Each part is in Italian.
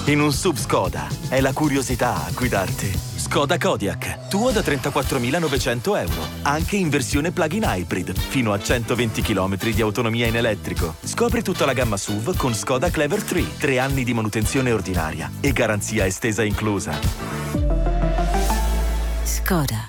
in un SUV Skoda. È la curiosità a guidarti. Skoda Kodiaq, tuo da 34.900 euro, anche in versione plug-in hybrid, fino a 120 km di autonomia in elettrico. Scopri tutta la gamma SUV con Skoda Clever 3, 3 anni di manutenzione ordinaria e garanzia estesa inclusa. Skoda.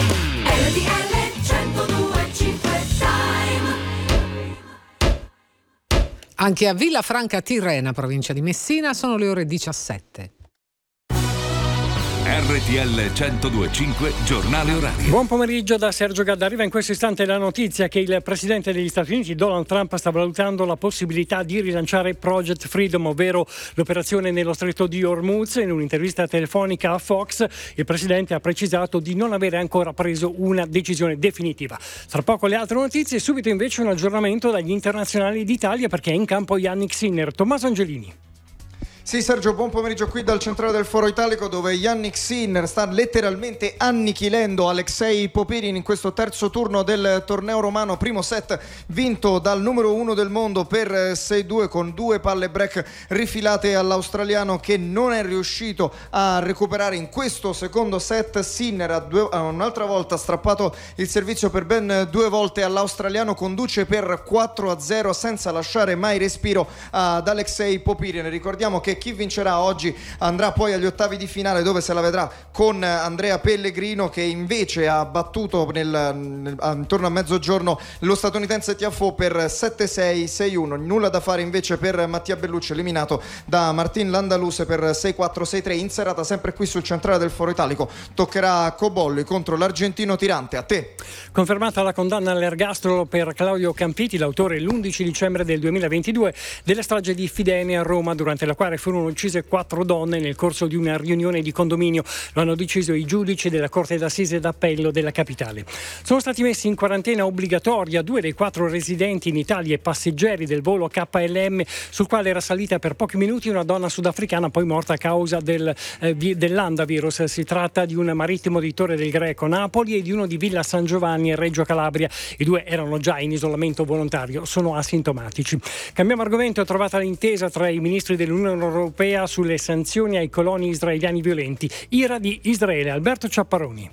Anche a Villafranca Tirrena, provincia di Messina, sono le ore 17. RTL 102.5 giornale orario. Buon pomeriggio da Sergio Gadda. Arriva in questo istante la notizia che il presidente degli Stati Uniti Donald Trump sta valutando la possibilità di rilanciare Project Freedom, ovvero l'operazione nello stretto di Hormuz. In un'intervista telefonica a Fox il presidente ha precisato di non avere ancora preso una decisione definitiva. Tra poco le altre notizie, subito invece un aggiornamento dagli internazionali d'Italia, perché è in campo Yannick Sinner. Tommaso Angelini. Sì Sergio, buon pomeriggio qui dal centrale del Foro Italico, dove Yannick Sinner sta letteralmente annichilendo Alexei Popyrin in questo terzo turno del torneo romano. Primo set vinto dal numero 1 del mondo per 6-2 con 2 palle break rifilate all'australiano, che non è riuscito a recuperare in questo secondo set. Sinner ha un'altra volta strappato il servizio per ben 2 volte all'australiano, conduce per 4-0 senza lasciare mai respiro ad Alexei Popyrin. Ricordiamo che chi vincerà oggi andrà poi agli ottavi di finale, dove se la vedrà con Andrea Pellegrino, che invece ha battuto intorno a mezzogiorno lo statunitense Tiafoe per 7-6, 6-1. Nulla da fare invece per Mattia Bellucci, eliminato da Martin Landaluse per 6-4, 6-3. In serata, sempre qui sul centrale del Foro Italico, toccherà a Cobolli contro l'argentino Tirante. A te. Confermata la condanna all'ergastolo per Claudio Campiti, l'autore l'11 dicembre del 2022 della strage di Fidene a Roma, durante la quale furono uccise 4 donne nel corso di una riunione di condominio. Lo hanno deciso i giudici della Corte d'Assise d'Appello della capitale. Sono stati messi in quarantena obbligatoria 2 dei 4 residenti in Italia e passeggeri del volo KLM, sul quale era salita per pochi minuti una donna sudafricana, poi morta a causa dell'handavirus. Si tratta di un marittimo di Torre del Greco, Napoli, e di uno di Villa San Giovanni, Reggio Calabria. I 2 erano già in isolamento volontario, sono asintomatici. Cambiamo argomento. È trovata l'intesa tra i ministri dell'Unione Europea sulle sanzioni ai coloni israeliani violenti. Ira di Israele. Alberto Ciapparoni.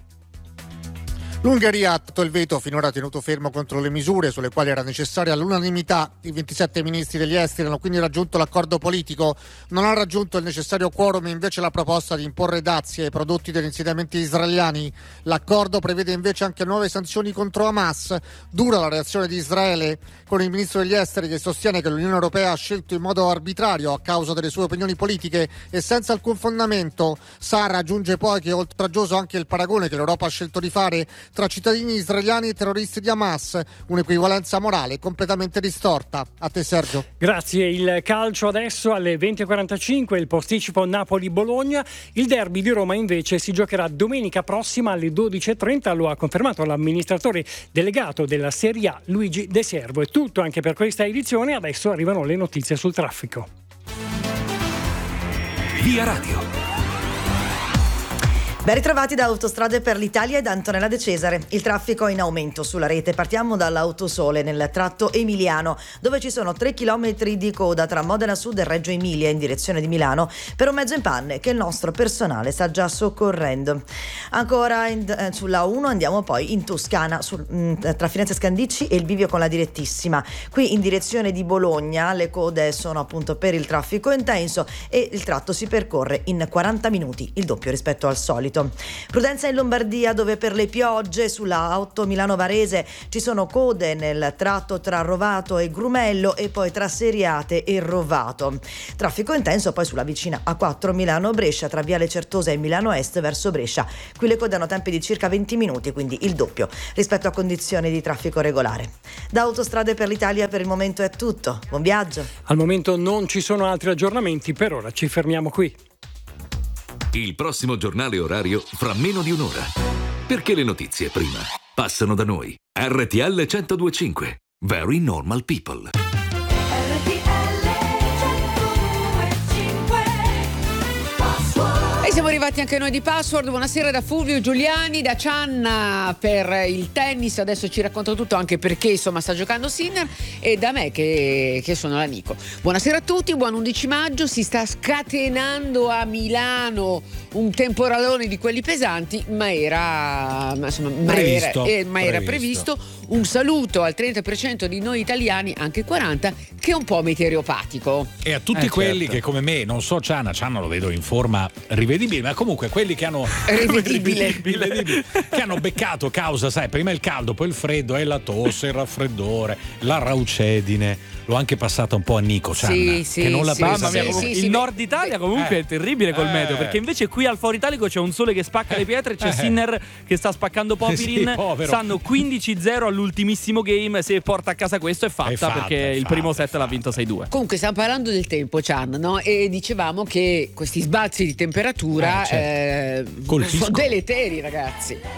L'Ungheria ha dato il veto finora tenuto fermo contro le misure sulle quali era necessaria l'unanimità. I 27 ministri degli esteri hanno quindi raggiunto l'accordo politico. Non ha raggiunto il necessario quorum invece la proposta di imporre dazi ai prodotti degli insediamenti israeliani. L'accordo prevede invece anche nuove sanzioni contro Hamas. Dura la reazione di Israele, con il ministro degli esteri che sostiene che l'Unione Europea ha scelto in modo arbitrario a causa delle sue opinioni politiche e senza alcun fondamento. Sara aggiunge poi che è oltraggioso anche il paragone che l'Europa ha scelto di fare tra cittadini israeliani e terroristi di Hamas, un'equivalenza morale completamente distorta. A te Sergio. Grazie. Il calcio adesso alle 20.45, il posticipo Napoli-Bologna. Il derby di Roma invece si giocherà domenica prossima alle 12.30, lo ha confermato l'amministratore delegato della Serie A Luigi De Servo. È tutto anche per questa edizione, adesso arrivano le notizie sul traffico. Via Radio. Ben ritrovati da Autostrade per l'Italia e da Antonella De Cesare. Il traffico è in aumento sulla rete. Partiamo dall'Autosole nel tratto emiliano, dove ci sono 3 chilometri di coda tra Modena Sud e Reggio Emilia in direzione di Milano per un mezzo in panne che il nostro personale sta già soccorrendo. Ancora sulla 1 andiamo poi in Toscana tra Firenze Scandicci e il bivio con la direttissima. Qui in direzione di Bologna le code sono appunto per il traffico intenso e il tratto si percorre in 40 minuti, il doppio rispetto al solito. Prudenza in Lombardia, dove per le piogge sulla 8 Milano-Varese ci sono code nel tratto tra Rovato e Grumello e poi tra Seriate e Rovato. Traffico intenso poi sulla vicina A4 Milano-Brescia tra Viale Certosa e Milano Est verso Brescia. Qui le code hanno tempi di circa 20 minuti, quindi il doppio rispetto a condizioni di traffico regolare. Da Autostrade per l'Italia per il momento è tutto. Buon viaggio. Al momento non ci sono altri aggiornamenti, per ora ci fermiamo qui. Il prossimo giornale orario fra meno di un'ora. Perché le notizie prima passano da noi. RTL 102.5. Very Normal People. E siamo arrivati anche noi di Password. Buonasera da Fulvio Giuliani, da Cianna per il tennis. Adesso ci racconta tutto, anche perché insomma sta giocando Sinner, e da me che sono l'amico. Buonasera a tutti, buon 11 maggio. Si sta scatenando a Milano un temporalone di quelli pesanti, ma era previsto. Un saluto al 30% di noi italiani, anche 40%, che è un po' meteoropatico. E a tutti quelli che come me, non so, Cianna lo vedo in forma rivedibile, ma comunque quelli che hanno rivedibile, che hanno beccato causa, sai, prima il caldo, poi il freddo, e la tosse, il raffreddore, la raucedine. L'ho anche passata un po' a Nico, Cianna, che non l'ha presa. Il Nord Italia comunque è terribile col meteo, perché invece qui al Foro Italico c'è un sole che spacca le pietre, c'è Sinner che sta spaccando Popirin, stanno 15-0 all'ultimissimo game. Se porta a casa questo è fatta, perché il primo set l'ha vinto 6-2. Comunque stiamo parlando del tempo, Cian, no? E dicevamo che questi sbalzi di temperatura sono deleteri, ragazzi.